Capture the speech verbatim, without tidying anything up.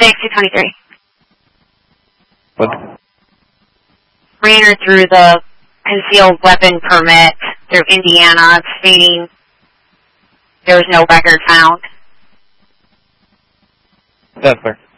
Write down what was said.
six two twenty-three. What? Ran her through the concealed weapon permit through Indiana, stating there was no record found. That's fair.